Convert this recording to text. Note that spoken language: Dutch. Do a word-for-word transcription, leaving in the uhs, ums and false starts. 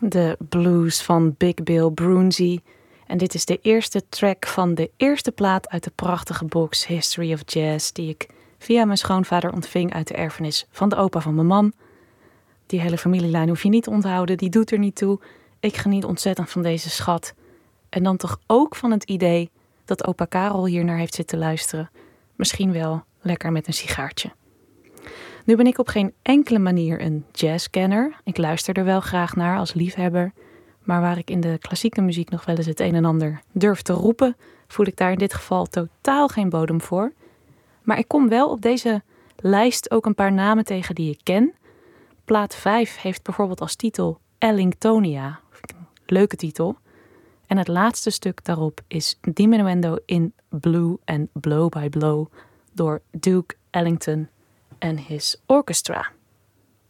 de blues van Big Bill Broonzy. En dit is de eerste track van de eerste plaat uit de prachtige box History of Jazz, die ik via mijn schoonvader ontving uit de erfenis van de opa van mijn man. Die hele familielijn hoef je niet te onthouden, die doet er niet toe. Ik geniet ontzettend van deze schat. En dan toch ook van het idee dat opa Karel hier naar heeft zitten luisteren. Misschien wel lekker met een sigaartje. Nu ben ik op geen enkele manier een jazzkenner. Ik luister er wel graag naar als liefhebber. Maar waar ik in de klassieke muziek nog wel eens het een en ander durf te roepen, voel ik daar in dit geval totaal geen bodem voor. Maar ik kom wel op deze lijst ook een paar namen tegen die ik ken. Plaat vijf heeft bijvoorbeeld als titel Ellingtonia. Leuke titel. En het laatste stuk daarop is Diminuendo in Blue and Blow by Blow door Duke Ellington en his orchestra.